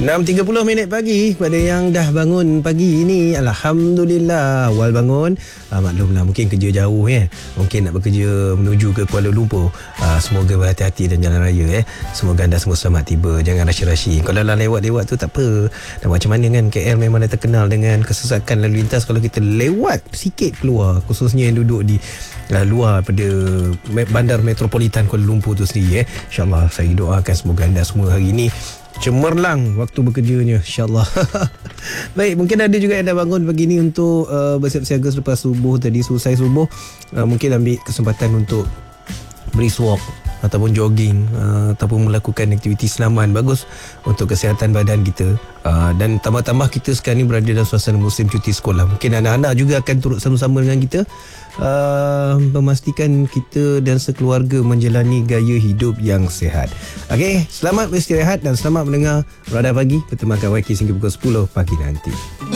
6.30 pagi pada yang dah bangun pagi ni. Alhamdulillah awal bangun. Maklumlah mungkin kerja jauh ya. Mungkin nak bekerja menuju ke Kuala Lumpur. Semoga berhati-hati dan jalan raya Semoga anda semua selamat tiba. Jangan rashi-rashi. Kalau lah lewat-lewat tu tak apa. Dan macam mana kan KL memang dah terkenal dengan kesesakan lalu lintas. Kalau kita lewat sikit keluar, khususnya yang duduk di luar pada bandar metropolitan Kuala Lumpur tu sendiri InsyaAllah saya doakan semoga anda semua hari ini cemerlang waktu bekerjanya, insyaAllah. Baik, mungkin ada juga yang dah bangun pagi ni untuk bersiap siaga selepas subuh tadi. Selesai subuh, mungkin ambil kesempatan untuk brisk walk ataupun jogging, ataupun melakukan aktiviti senaman. Bagus untuk kesihatan badan kita. Dan tambah-tambah kita sekarang ni berada dalam suasana musim cuti sekolah. Mungkin anak-anak juga akan turut sama-sama dengan kita, memastikan kita dan sekeluarga menjalani gaya hidup yang sihat. Okey, selamat beristirahat dan selamat mendengar Radar Pagi bertemakan YK hingga pukul 10 pagi nanti.